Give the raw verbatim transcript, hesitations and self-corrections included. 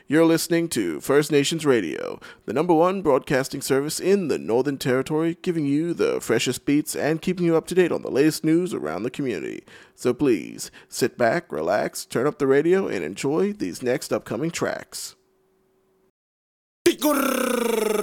You're listening to First Nations Radio, the number one broadcasting service in the Northern Territory, giving you the freshest beats and keeping you up to date on the latest news around the community. So please, sit back, relax, turn up the radio, and enjoy these next upcoming tracks. Tikur!